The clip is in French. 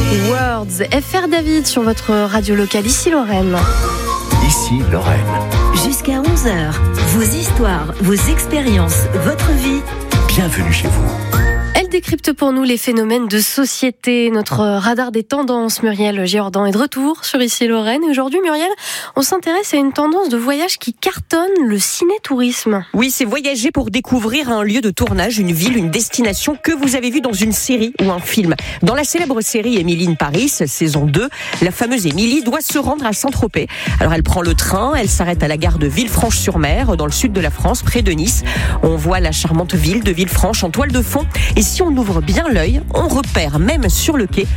Words, FR David sur votre radio locale, ici Lorraine. Ici Lorraine. Jusqu'à 11h, vos histoires, vos expériences, votre vie. Bienvenue chez vous. Elle décrypte pour nous les phénomènes de société. Notre radar des tendances, Muriel Géordan, est de retour sur Ici Lorraine. Et aujourd'hui, Muriel, on s'intéresse à une tendance de voyage qui cartonne, le ciné-tourisme. Oui, c'est voyager pour découvrir un lieu de tournage, une ville, une destination que vous avez vu dans une série ou un film. Dans la célèbre série Emily in Paris, saison 2, la fameuse Émilie doit se rendre à Saint-Tropez. Alors elle prend le train, elle s'arrête à la gare de Villefranche-sur-Mer, dans le sud de la France, près de Nice. On voit la charmante ville de Villefranche en toile de fond. Et si on ouvre bien l'œil, on repère même sur le quai